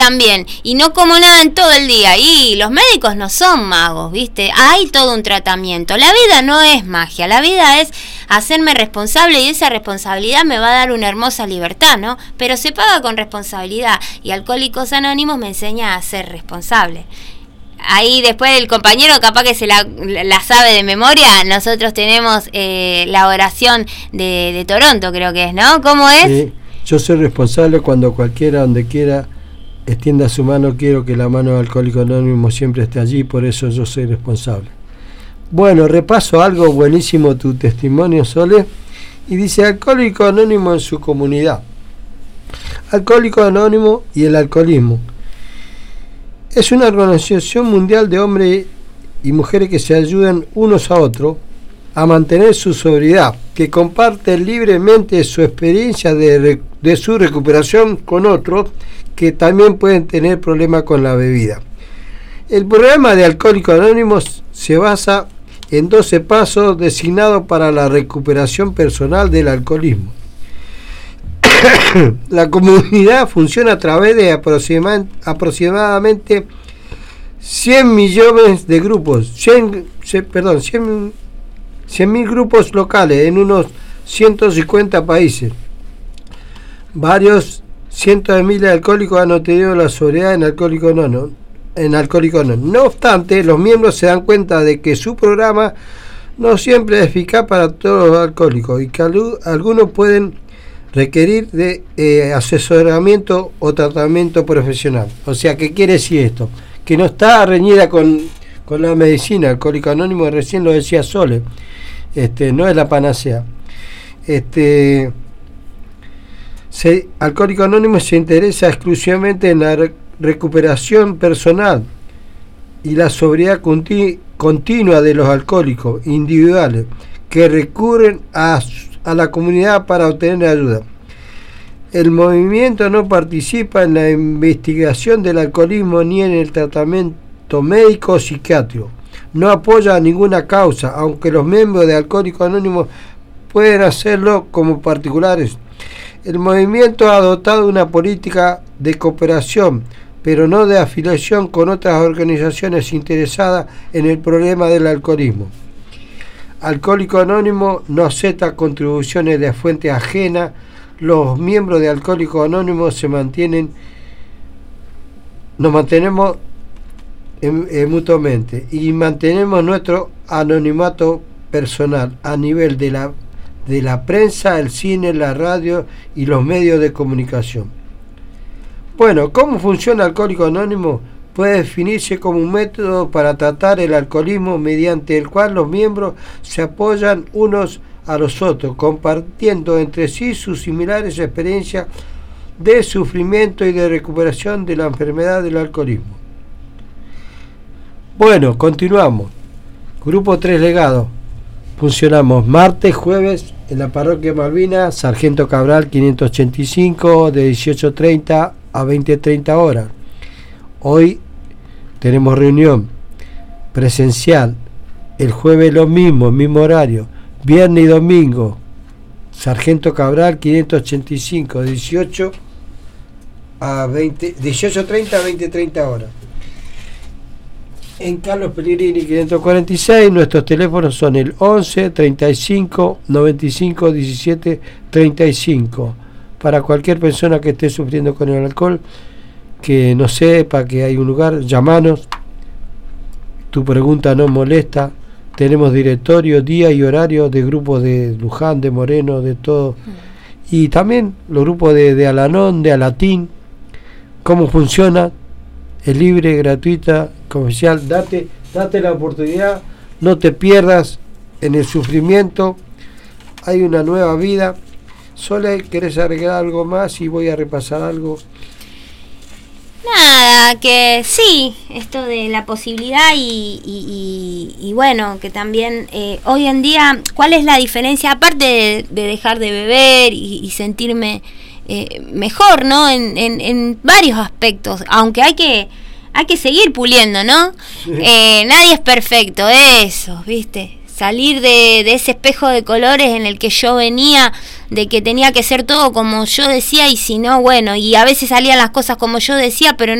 también, y no como nada en todo el día, y los médicos no son magos, ¿viste? Hay todo un tratamiento. La vida no es magia, la vida es hacerme responsable, y esa responsabilidad me va a dar una hermosa libertad, ¿no? Pero se paga con responsabilidad, y Alcohólicos Anónimos me enseña a ser responsable. Ahí después el compañero capaz que se la sabe de memoria. Nosotros tenemos la oración de Toronto, creo que es, ¿no? ¿Cómo es? Sí, yo soy responsable cuando cualquiera, donde quiera, extienda su mano. Quiero que la mano de Alcohólico Anónimo siempre esté allí, por eso yo soy responsable. Bueno, repaso algo buenísimo tu testimonio, Sole. Y dice: Alcohólico Anónimo en su comunidad. Alcohólico Anónimo y el alcoholismo. Es una organización mundial de hombres y mujeres que se ayudan unos a otros a mantener su sobriedad, que comparten libremente su experiencia de su recuperación con otros que también pueden tener problemas con la bebida. El programa de Alcohólicos Anónimos se basa en 12 pasos designados para la recuperación personal del alcoholismo. La comunidad funciona a través de aproximadamente 100 millones de grupos, 100.000 grupos locales en unos 150 países. Varios cientos de miles de alcohólicos han obtenido la sobriedad en Alcohólicos Anónimos. No obstante, los miembros se dan cuenta de que su programa no siempre es eficaz para todos los alcohólicos y que algunos pueden requerir de asesoramiento o tratamiento profesional. O sea, ¿qué quiere decir esto? Que no está reñida con la medicina. Alcohólico Anónimo, recién lo decía Sole, no es la panacea. Alcohólico Anónimo se interesa exclusivamente en la recuperación personal y la sobriedad continua de los alcohólicos individuales que recurren a la comunidad para obtener ayuda. El movimiento no participa en la investigación del alcoholismo ni en el tratamiento médico o psiquiátrico. No apoya a ninguna causa, aunque los miembros de Alcohólicos Anónimos pueden hacerlo como particulares. El movimiento ha adoptado una política de cooperación, pero no de afiliación con otras organizaciones interesadas en el problema del alcoholismo. Alcohólico Anónimo no acepta contribuciones de fuentes ajenas. Los miembros de Alcohólicos Anónimos nos mantenemos mutuamente y mantenemos nuestro anonimato personal a nivel de la prensa, el cine, la radio y los medios de comunicación. Bueno, ¿cómo funciona Alcohólico Anónimo? Puede definirse como un método para tratar el alcoholismo mediante el cual los miembros se apoyan unos a los otros, compartiendo entre sí sus similares experiencias de sufrimiento y de recuperación de la enfermedad del alcoholismo. Bueno, continuamos. Grupo 3 Legado. Funcionamos martes, jueves en la parroquia Malvinas, Sargento Cabral 585, de 18:30 a 20:30 horas. Hoy tenemos reunión presencial, el jueves lo mismo, el mismo horario, viernes y domingo, Sargento Cabral 585, 18:30 a 20:30 horas. En Carlos Pellegrini 546, nuestros teléfonos son el 11 35 95 17 35. Para cualquier persona que esté sufriendo con el alcohol, que no sepa que hay un lugar, llamanos. Tu pregunta no molesta. Tenemos directorio, día y horario de grupos de Luján, de Moreno, de todo. Y también los grupos de Alanón, de Alatín. ¿Cómo funciona? Es libre, gratuita, comercial. Date la oportunidad, no te pierdas en el sufrimiento. Hay una nueva vida. Sole, ¿querés agregar algo más? Y voy a repasar algo. Nada, que sí, esto de la posibilidad y bueno, que también hoy en día, ¿cuál es la diferencia? Aparte de dejar de beber y sentirme mejor, ¿no? En varios aspectos, aunque hay que seguir puliendo, ¿no? Sí. Nadie es perfecto, eso, ¿viste? Salir de ese espejo de colores en el que yo venía de que tenía que ser todo como yo decía y si no, bueno, y a veces salían las cosas como yo decía, pero